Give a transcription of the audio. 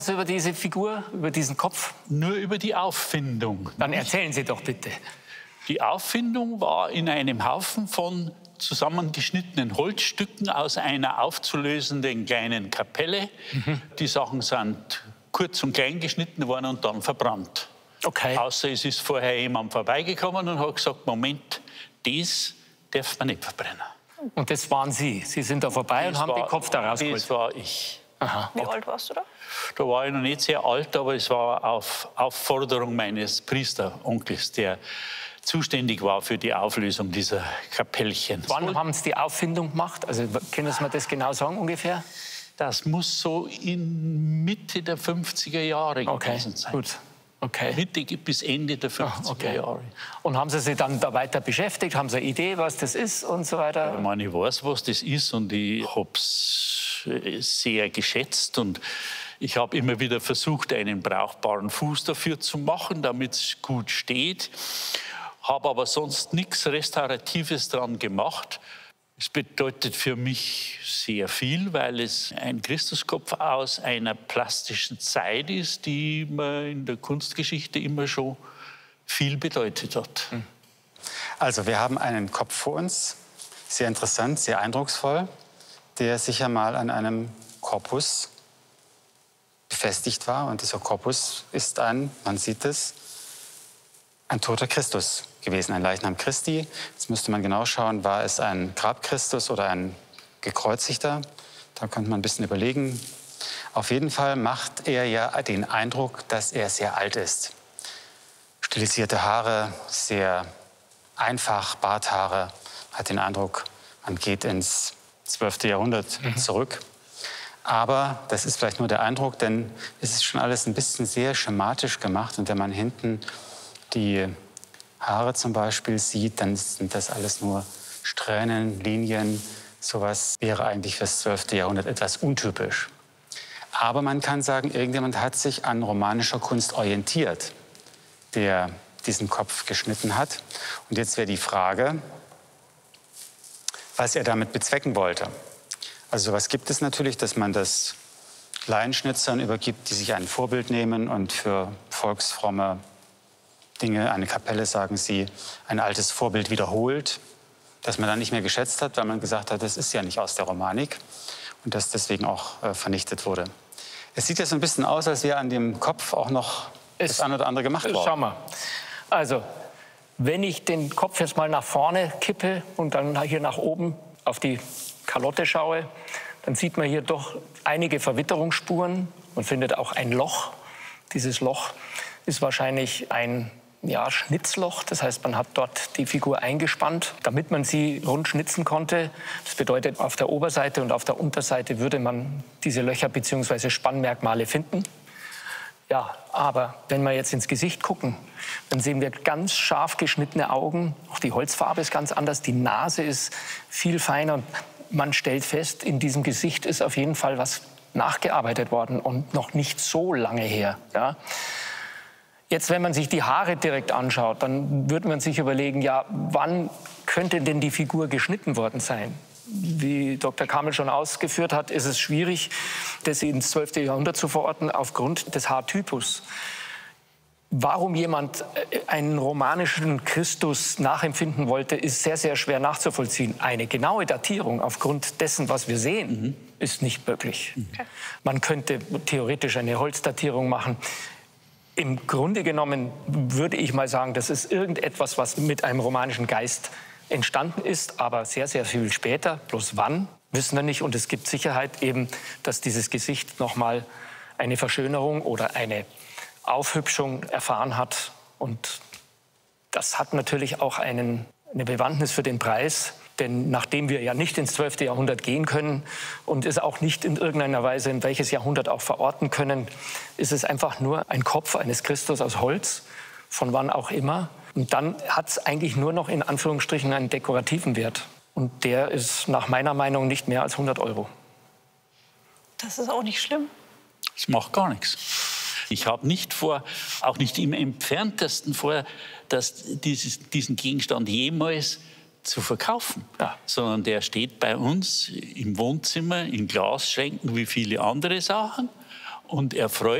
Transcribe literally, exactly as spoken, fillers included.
Über diese Figur, über diesen Kopf? Nur über die Auffindung. Dann erzählen Sie doch bitte. Die Auffindung war in einem Haufen von zusammengeschnittenen Holzstücken aus einer aufzulösenden kleinen Kapelle. Mhm. Die Sachen sind kurz und klein geschnitten worden und dann verbrannt. Okay. Außer es ist vorher jemand vorbeigekommen und hat gesagt, Moment, das darf man nicht verbrennen. Und das waren Sie? Sie sind da vorbei das und haben war, den Kopf da rausgeholt? Das war ich. Aha. Wie alt warst du da? Da war ich noch nicht sehr alt, aber es war auf Aufforderung meines Priesteronkels, der zuständig war für die Auflösung dieser Kapellchen. Wann haben Sie die Auffindung gemacht? Also können Sie mir das genau sagen ungefähr? Das muss so in Mitte der fünfziger Jahre okay. gewesen sein. Gut. Okay. Mitte bis Ende der fünfziger okay. Jahre. Und haben Sie sich dann da weiter beschäftigt? Haben Sie eine Idee, was das ist und so weiter? Ich meine, ich weiß, was das ist und ich habe es sehr geschätzt und ich habe immer wieder versucht, einen brauchbaren Fuß dafür zu machen, damit es gut steht. Habe aber sonst nichts Restauratives dran gemacht. Es bedeutet für mich sehr viel, weil es ein Christuskopf aus einer plastischen Zeit ist, die mir in der Kunstgeschichte immer schon viel bedeutet hat. Also wir haben einen Kopf vor uns, sehr interessant, sehr eindrucksvoll, der sicher mal an einem Korpus befestigt war. Und dieser Korpus ist ein, man sieht es, ein toter Christus gewesen, ein Leichnam Christi. Jetzt müsste man genau schauen, war es ein Grab Christus oder ein gekreuzigter? Da könnte man ein bisschen überlegen. Auf jeden Fall macht er ja den Eindruck, dass er sehr alt ist. Stilisierte Haare, sehr einfach, Barthaare, hat den Eindruck, man geht ins zwölfte Jahrhundert mhm. zurück. Aber das ist vielleicht nur der Eindruck, denn es ist schon alles ein bisschen sehr schematisch gemacht. Und wenn man hinten die Haare zum Beispiel sieht, dann sind das alles nur Strähnen, Linien. Sowas wäre eigentlich fürs zwölfte Jahrhundert etwas untypisch. Aber man kann sagen, irgendjemand hat sich an romanischer Kunst orientiert, der diesen Kopf geschnitten hat. Und jetzt wäre die Frage, was er damit bezwecken wollte. Also sowas gibt es natürlich, dass man das Laienschnitzern übergibt, die sich ein Vorbild nehmen und für volksfromme Dinge, eine Kapelle, sagen sie, ein altes Vorbild wiederholt, das man dann nicht mehr geschätzt hat, weil man gesagt hat, das ist ja nicht aus der Romanik und das deswegen auch äh, vernichtet wurde. Es sieht ja so ein bisschen aus, als wäre an dem Kopf auch noch es, das eine oder andere gemacht worden. Schau mal. Also, wenn ich den Kopf jetzt mal nach vorne kippe und dann hier nach oben auf die Kalotte schaue, dann sieht man hier doch einige Verwitterungsspuren. Man findet auch ein Loch. Dieses Loch ist wahrscheinlich ein ja, Schnitzloch. Das heißt, man hat dort die Figur eingespannt, damit man sie rund schnitzen konnte. Das bedeutet, auf der Oberseite und auf der Unterseite würde man diese Löcher bzw. Spannmerkmale finden. Ja, aber wenn wir jetzt ins Gesicht gucken, dann sehen wir ganz scharf geschnittene Augen. Auch die Holzfarbe ist ganz anders. Die Nase ist viel feiner. Und man stellt fest, in diesem Gesicht ist auf jeden Fall was nachgearbeitet worden und noch nicht so lange her. Ja. Jetzt, wenn man sich die Haare direkt anschaut, dann würde man sich überlegen, ja, wann könnte denn die Figur geschnitten worden sein? Wie Doktor Kamel schon ausgeführt hat, ist es schwierig, das ins zwölfte Jahrhundert zu verorten, aufgrund des Haartypus. Warum jemand einen romanischen Christus nachempfinden wollte, ist sehr, sehr schwer nachzuvollziehen. Eine genaue Datierung aufgrund dessen, was wir sehen, mhm. ist nicht möglich. Okay. Man könnte theoretisch eine Holzdatierung machen. Im Grunde genommen würde ich mal sagen, das ist irgendetwas, was mit einem romanischen Geist entstanden ist, aber sehr, sehr viel später. Bloß wann, wissen wir nicht. Und es gibt Sicherheit eben, dass dieses Gesicht noch mal eine Verschönerung oder eine Aufhübschung erfahren hat. Und das hat natürlich auch einen, eine Bewandtnis für den Preis. Denn nachdem wir ja nicht ins zwölfte Jahrhundert gehen können und es auch nicht in irgendeiner Weise in welches Jahrhundert auch verorten können, ist es einfach nur ein Kopf eines Christus aus Holz, von wann auch immer. Und dann hat es eigentlich nur noch in Anführungsstrichen einen dekorativen Wert. Und der ist nach meiner Meinung nicht mehr als hundert Euro. Das ist auch nicht schlimm. Das macht gar nichts. Ich habe nicht vor, auch nicht im Entferntesten vor, dass dieses, diesen Gegenstand jemals zu verkaufen, ja. sondern der steht bei uns im Wohnzimmer in Glasschränken wie viele andere Sachen und erfreut